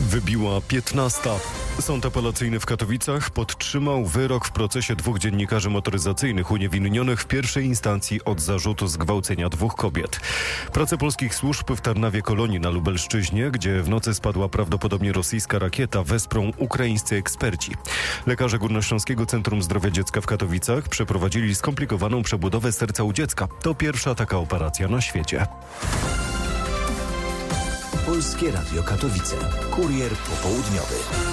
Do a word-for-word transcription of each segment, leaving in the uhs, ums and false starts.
Wybiła piętnasta. Sąd apelacyjny w Katowicach podtrzymał wyrok w procesie dwóch dziennikarzy motoryzacyjnych uniewinnionych w pierwszej instancji od zarzutu zgwałcenia dwóch kobiet. Prace polskich służb w Tarnawie Kolonii na Lubelszczyźnie, gdzie w nocy spadła prawdopodobnie rosyjska rakieta, wesprą ukraińscy eksperci. Lekarze Górnośląskiego Centrum Zdrowia Dziecka w Katowicach przeprowadzili skomplikowaną przebudowę serca u dziecka. To pierwsza taka operacja na świecie. Polskie Radio Katowice. Kurier popołudniowy.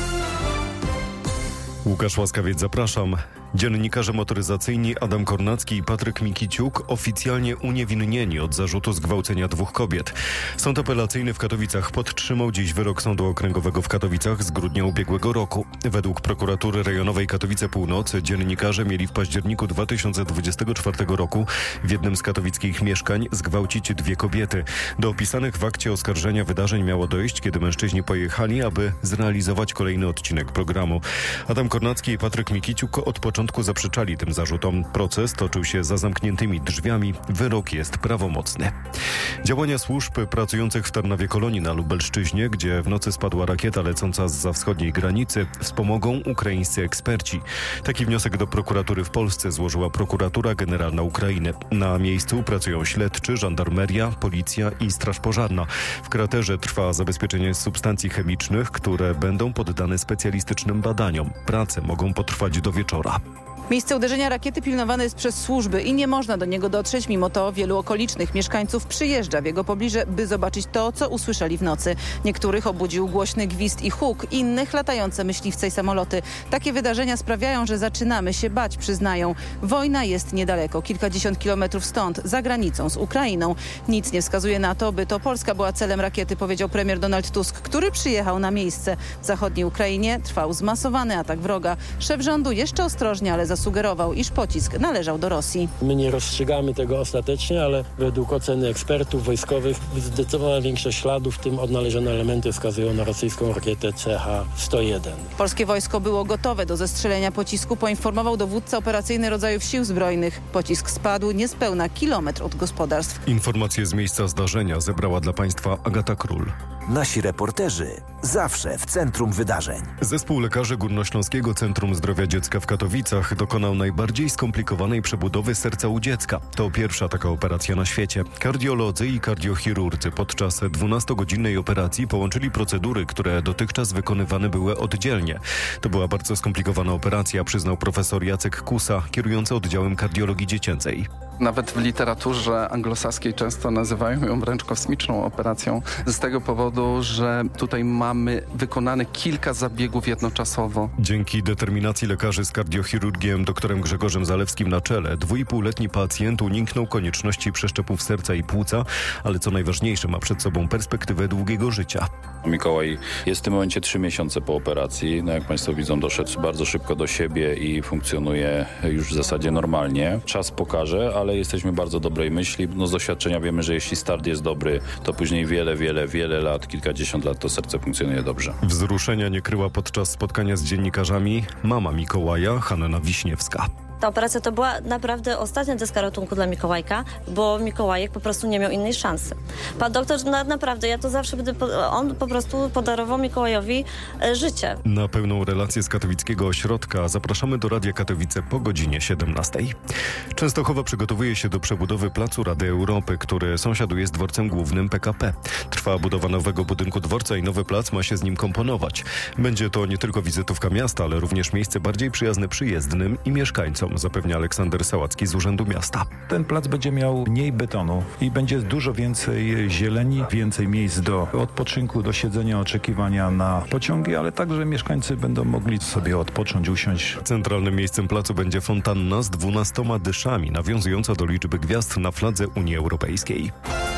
Łukasz Łaskawiec, zapraszam. Dziennikarze motoryzacyjni Adam Kornacki i Patryk Mikiciuk oficjalnie uniewinnieni od zarzutu zgwałcenia dwóch kobiet. Sąd apelacyjny w Katowicach podtrzymał dziś wyrok Sądu Okręgowego w Katowicach z grudnia ubiegłego roku. Według prokuratury rejonowej Katowice Północ dziennikarze mieli w październiku dwa tysiące dwudziestego czwartego roku w jednym z katowickich mieszkań zgwałcić dwie kobiety. Do opisanych w akcie oskarżenia wydarzeń miało dojść, kiedy mężczyźni pojechali, aby zrealizować kolejny odcinek programu. Adam Kornacki i Patryk Mikiciuk od początku zaprzeczali tym zarzutom. Proces toczył się za zamkniętymi drzwiami. Wyrok jest prawomocny. Działania służb pracujących w Tarnawie Kolonii na Lubelszczyźnie, gdzie w nocy spadła rakieta lecąca zza wschodniej granicy, wspomogą ukraińscy eksperci. Taki wniosek do prokuratury w Polsce złożyła Prokuratura Generalna Ukrainy. Na miejscu pracują śledczy, żandarmeria, policja i straż pożarna. W kraterze trwa zabezpieczenie substancji chemicznych, które będą poddane specjalistycznym badaniom. Prace mogą potrwać do wieczora. Miejsce uderzenia rakiety pilnowane jest przez służby i nie można do niego dotrzeć. Mimo to wielu okolicznych mieszkańców przyjeżdża w jego pobliże, by zobaczyć to, co usłyszeli w nocy. Niektórych obudził głośny gwizd i huk, innych latające myśliwce i samoloty. Takie wydarzenia sprawiają, że zaczynamy się bać, przyznają. Wojna jest niedaleko, kilkadziesiąt kilometrów stąd, za granicą z Ukrainą. Nic nie wskazuje na to, by to Polska była celem rakiety, powiedział premier Donald Tusk, który przyjechał na miejsce. W zachodniej Ukrainie trwał zmasowany atak wroga. Szef rządu jeszcze ostrożnie, ale zasugerował, iż pocisk należał do Rosji. My nie rozstrzygamy tego ostatecznie, ale według oceny ekspertów wojskowych zdecydowana większość śladów, w tym odnalezione elementy, wskazują na rosyjską rakietę C H sto jeden. Polskie wojsko było gotowe do zestrzelenia pocisku, poinformował dowódca operacyjny rodzajów sił zbrojnych. Pocisk spadł niespełna kilometr od gospodarstw. Informacje z miejsca zdarzenia zebrała dla Państwa Agata Król. Nasi reporterzy zawsze w centrum wydarzeń. Zespół lekarzy Górnośląskiego Centrum Zdrowia Dziecka w Katowicach dokonał najbardziej skomplikowanej przebudowy serca u dziecka. To pierwsza taka operacja na świecie. Kardiolodzy i kardiochirurdzy podczas dwunastogodzinnej operacji połączyli procedury, które dotychczas wykonywane były oddzielnie. To była bardzo skomplikowana operacja, przyznał profesor Jacek Kusa, kierujący oddziałem kardiologii dziecięcej. Nawet w literaturze anglosaskiej często nazywają ją wręcz kosmiczną operacją z tego powodu, że tutaj mamy wykonane kilka zabiegów jednoczasowo. Dzięki determinacji lekarzy z kardiochirurgiem doktorem Grzegorzem Zalewskim na czele, dwuipółletni pacjent uniknął konieczności przeszczepów serca i płuca, ale co najważniejsze, ma przed sobą perspektywę długiego życia. Mikołaj jest w tym momencie trzy miesiące po operacji. No jak Państwo widzą, doszedł bardzo szybko do siebie i funkcjonuje już w zasadzie normalnie. Czas pokaże, ale jesteśmy bardzo dobrej myśli. No z doświadczenia wiemy, że jeśli start jest dobry, to później wiele, wiele, wiele lat, kilkadziesiąt lat to serce funkcjonuje dobrze. Wzruszenia nie kryła podczas spotkania z dziennikarzami mama Mikołaja, Hanna Wiśniewska. Ta operacja to była naprawdę ostatnia deska ratunku dla Mikołajka, bo Mikołajek po prostu nie miał innej szansy. Pan doktor, na, naprawdę, ja to zawsze będę, on po prostu podarował Mikołajowi e, życie. Na pełną relację z katowickiego ośrodka zapraszamy do Radia Katowice po godzinie siedemnastej. Częstochowa przygotowuje się do przebudowy Placu Rady Europy, który sąsiaduje z dworcem głównym P K P. Trwa budowa nowego budynku dworca i nowy plac ma się z nim komponować. Będzie to nie tylko wizytówka miasta, ale również miejsce bardziej przyjazne przyjezdnym i mieszkańcom, zapewnia Aleksander Sałacki z Urzędu Miasta. Ten plac będzie miał mniej betonu i będzie dużo więcej zieleni, więcej miejsc do odpoczynku, do siedzenia, oczekiwania na pociągi, ale także mieszkańcy będą mogli sobie odpocząć, usiąść. Centralnym miejscem placu będzie fontanna z dwunastoma dyszami, nawiązująca do liczby gwiazd na fladze Unii Europejskiej.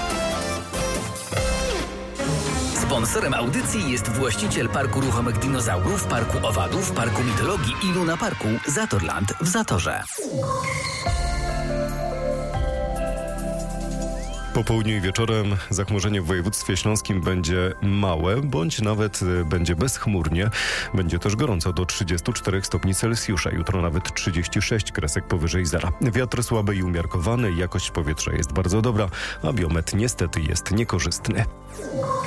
Sponsorem audycji jest właściciel Parku Ruchomych Dinozaurów, Parku Owadów, Parku Mitologii i Luna Parku Zatorland w Zatorze. Po południu i wieczorem zachmurzenie w województwie śląskim będzie małe, bądź nawet będzie bezchmurnie. Będzie też gorąco do trzydziestu czterech stopni Celsjusza. Jutro nawet trzydzieści sześć kresek powyżej zera. Wiatr słaby i umiarkowany, jakość powietrza jest bardzo dobra, a biometr niestety jest niekorzystny.